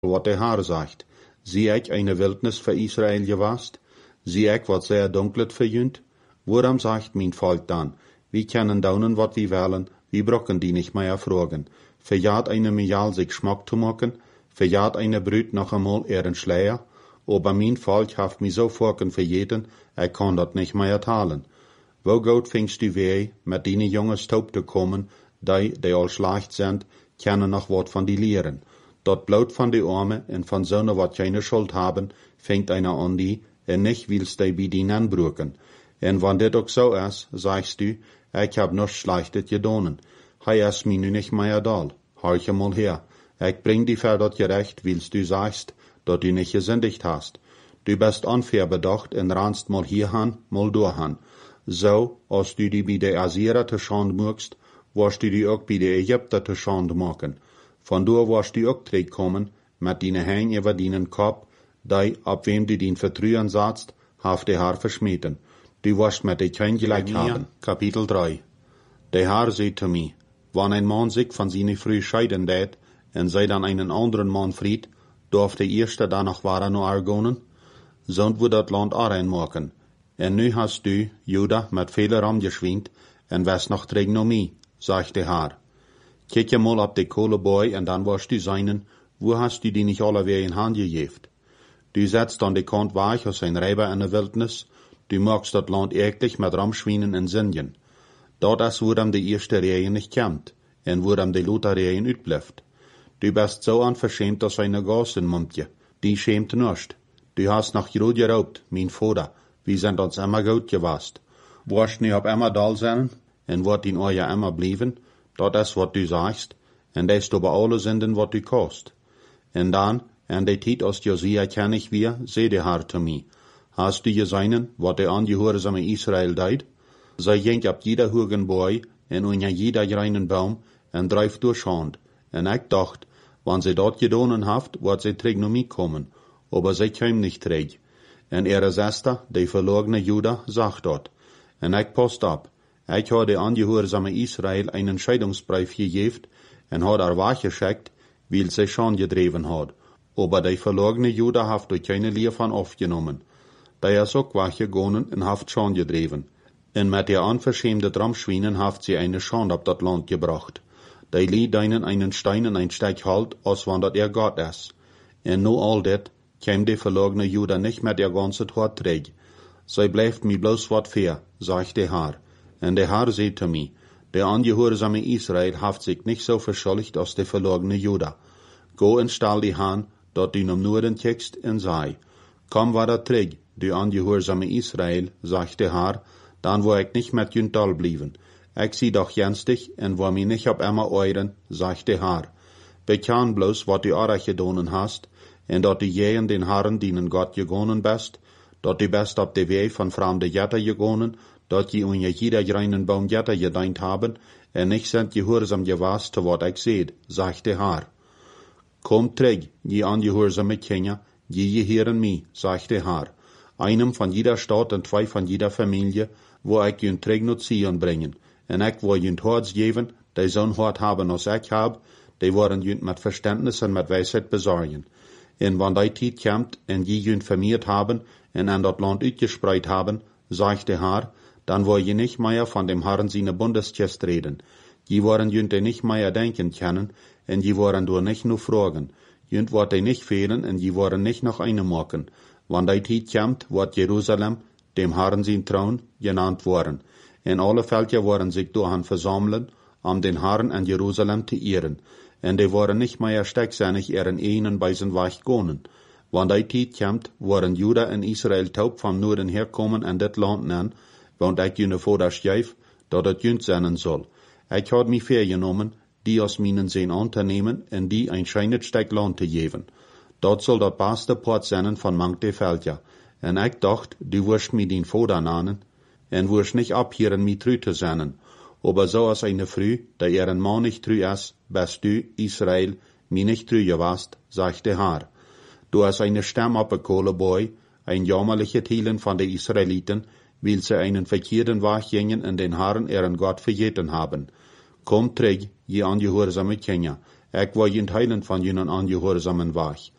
wat der Herr sagt. Zie ik eine Wildnis für Israel gewast? Zie ik wat sehr dunklet verjünt? Worum sagt mein Volk dann? Wir können daunen wat wir wollen, wir brocken die nicht mehr fragen. Verjaht eine Mijal sich Schmack zu machen? Verjaht eine Brüt noch einmal ihren Schleier? Aber mein Volk haft mich so vorken verjeten, kann dat nicht mehr talen. Wo gut fingst du weh, mit deine junge Staub zu kommen, die all schlecht sind, können noch wat von die lehren. Dat Blut von die Arme en von Söhne wat keine Schuld haben, fängt einer an die, en nicht willst die bei die anbruken. En wann dit auch so is, sagst du, ich hab noch Schlechtes gedonen. Hij is mir nu nicht mehr da. Horche mal her. Ich bring die für dat gerecht, willst du sagst, dat du nicht gesündigt hast. Du bist unfair bedacht en rannst mal hierhan, mal dorhan. So, als du die bei der Assyrer te Schand mögst, wirst du die auch bei der Ägypter te Schand machen. Von da wirst du auch kommen, mit deine Hänge über deinen Kopf, die, ab wem du den vertrühen satzt, haft der Herr verschmieden. Du wirst mit dir kein Gleich haben. Kapitel 3. Der Herr sagt zu mir, wenn ein Mann sich von seiner Frau scheiden lässt, und sei dann einen anderen Mann fried, darf der Erste danach wahre noch argonen? Sonst wird das Land auch reinmachen. Und nu hast du, Juda, mit Fehler geschwingt, und was noch trägt noch mich, sagt der Herr. Kijk je mal op de Kohleboy und dann wirst du seinen, wo hast du die nicht alle wieder in Hand gegeben? Du setzt an die Kant weich aus ein Reiber in der Wildnis, du magst das Land eklig mit Ramschweinen und Sindjen. Dort ist, wo die erste Reihe nicht kommt, und wo die Luther Reihen utbleibt. Du bist so unverschämt als eine Gassenmumpje, die schämt nicht. Du hast nach Jod geraubt, mein Vater, wir sind uns immer gut gewast. Wirst du ab immer da sein, und wird in euer immer blieben, dat is wat du sagst, en das ist aber alle Sünden, wat du kost. En dann, en de Zeit aus Josia kenn ich wir, seh der Herr zu mir. Hast du gesehen, wat der angehorsame Israel deit? Sei jenk ab jeder Hugenboy, en unja jeder reinen Baum, en dreif durch Hand. En ich dacht, wann sie dort gedonen haft, wird sie träg noch mich kommen, aber sie käm nicht träg. En ihre Schwester, die verlorene Juda, sagt dort. En ich post ab. Ich habe der angehorsame Israel einen Scheidungsbrief gegeben und hat weggeschickt, weil sie schon gedreven hat. Aber der verlorene Juda hat durch keine Lehr von aufgenommen. Der ist auch weggegangen und hat schon gedreven. Und mit der unverschämten Ramschweinen hat sie eine Schande auf das Land gebracht. Der lieh deinen einen Stein in ein Stück halt, als wenn das Gott ist. Und nur all das käm der verlorene Juda nicht mit der ganzen Tat träg. Sie bleibt mir bloß wat fair, sagt der Herr. Und der Herr sagt zu mir, der angehorsame Israel haft sich nicht so verschuldigt als der verlorene Juda. Go und stall die Hand, dort du im Norden kickst und sei, komm wieder träg, du angehorsame Israel, sagt der Herr, dann wo ich nicht mit Jüntal blieben. Ich sieh doch jenstig und wo mir nicht ab immer euren, sagt der Herr. Bekann bloß, wat du auch gedonen hast, und dort du jähen den Herren dienen Gott gegonen bist, dort du best ab de Weg von fremde Jätter gegonen, dort je unja jeder reinen Baum Jätter gedeint haben, en nicht sind gehorsam gewast, zu wat ich seht, sagt der Herr. Kommt träg, je angehorsame Kinder, je hören mich, sagt der Herr. Einem von jeder Stadt und zwei von jeder Familie, wo ich jün träg nur Zion bringen, en ich wo jün Horts geben, die so'n Hort haben als ich hab, die wollen jün mit Verständnis und mit Weisheit besorgen. En wann die Zeit kommt, en je jün vermehrt haben, en an dat Land utgespreit haben, sagt der Herr, dann wo je nicht mehr von dem Herrn seine Bundesgest reden. Je wollen jünt nicht mehr denken können, en je wollen nur nicht nur fragen. Jünt wird nicht fehlen, en je wollen nicht noch eine machen. Wann die Zeit kommt, wird Jerusalem, dem Herrn sein Thron, genannt worden. En alle Völker wollen sich daran versammeln, um den Herrn an Jerusalem zu ehren. En die wollen nicht mehr stecksinnig ihren Ehen bei sein Weich gehen. Wann die Zeit kommt, wollen Juda und Israel taub vom Norden herkommen an das Land nennen, want ich jüne Vater schreef, dat het jünt sein soll. Ich had mich vergenommen, die aus meinen Sehen anzunehmen und die ein scheinet Stück Land zu geben. Dort soll das beste Port sein von manche Völker. Und ich dacht, du wirst mir den Vater nennen, und wirst nicht abhören, mich treu zu sein. Aber so als eine Frau, der ihren Mann nicht treu ist, bist du, Israel, mir nicht treu gewast, sagt der Herr. Du hast eine Stamm abgekohlen, ein jämmerliche Teilen von den Israeliten, weil sie einen verkehrten Weg gingen und den Herrn ihren Gott vergeten haben. Kommt träg, je angehorsame Kinder, Ich war junt heilen von jenen angehorsamen Wach.